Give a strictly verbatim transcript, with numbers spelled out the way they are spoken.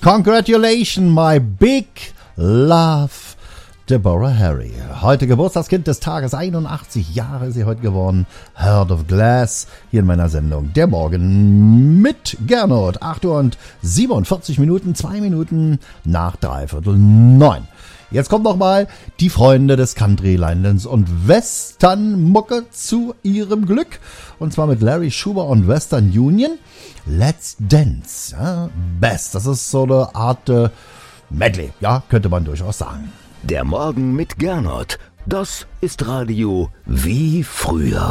Congratulations, my big love, Deborah Harry. Heute Geburtstagskind des Tages, einundachtzig Jahre ist sie heute geworden. Heart of Glass, hier in meiner Sendung Der Morgen mit Gernot. acht Uhr und siebenundvierzig Minuten, zwei Minuten nach dreiviertel neun. Jetzt kommt noch mal die Freunde des Countrylandens und Western-Mucke zu ihrem Glück. Und zwar mit Larry Schuber und Western Union. Let's Dance. Ja, Best. Das ist so eine Art äh, Medley. Ja, könnte man durchaus sagen. Der Morgen mit Gernot. Das ist Radio wie früher.